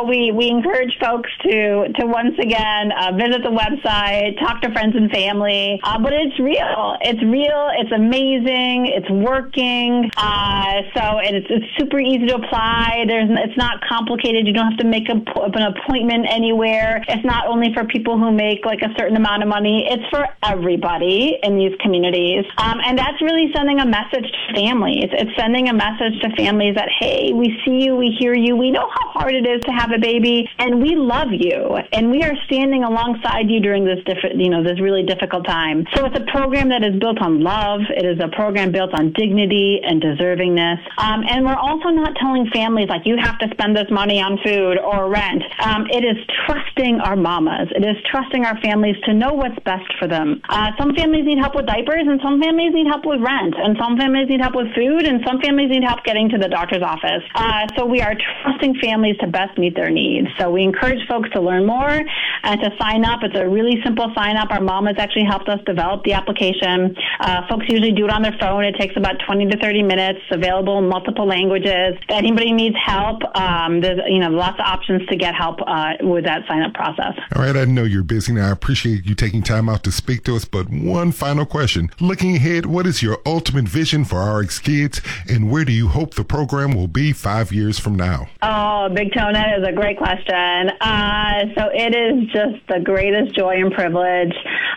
We encourage folks to once again visit the website, talk to friends and family. But it's real. It's amazing. It's working. So it's super easy to apply. It's not complicated. You don't have to make an appointment anywhere. It's not only for people who make like a certain amount of money. It's for everybody in these communities. And that's really sending a message to families. It's sending a message to families that, hey, we see you, we hear you, we know how hard it is to have a baby, and we love you, and we are standing alongside you during this this really difficult time. So it's a program that is built on love. It is a program built on dignity and deservingness. And we're also not telling families like you have to spend this money on food or rent. It is trusting our mamas. It is trusting our families to know what's best for them. Some families need help with diapers, and some families need help with rent, and some families need help with food, and some families need help getting to the doctor's office. So we are trusting families to best meet their needs. So we encourage folks to learn more and to sign up. It's a really simple sign up. Our mom has actually helped us develop the application. Folks usually do it on their phone. It takes about 20 to 30 minutes, available in multiple languages. If anybody needs help, there's lots of options to get help with that sign up process. All right, I know you're busy now. I appreciate you taking time out to speak to us, but one final question. Looking ahead, what is your ultimate vision for RX Kids, and where do you hope the program will be 5 years from now? Oh, Big Tone, that is a great question. So it is just the greatest joy and privilege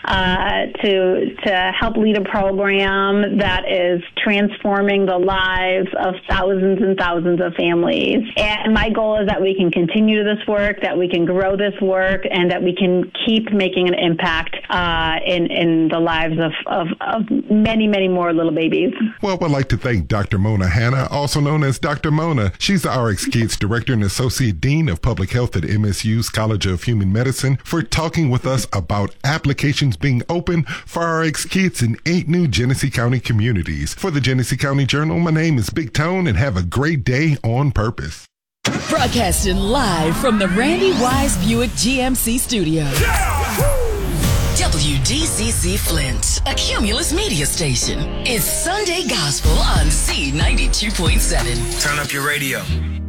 to help lead a program that is transforming the lives of thousands and thousands of families. And my goal is that we can continue this work, that we can grow this work, and that we can keep making an impact in the lives of many, many more little babies. Well, I'd like to thank Dr. Mona Hanna, also known as Dr. Mona. She's the RX Kids Director and Associate Dean of Public Health at MSU's College of Human Medicine, for talking with us about applications being open for RX Kids in 8 new Genesee County communities. For the Genesee County Journal, my name is Big Tone, and have a great day on purpose. Broadcasting live from the Randy Wise Buick GMC studio. WDCC Flint, a Cumulus media station. It's Sunday Gospel on C92.7. Turn up your radio.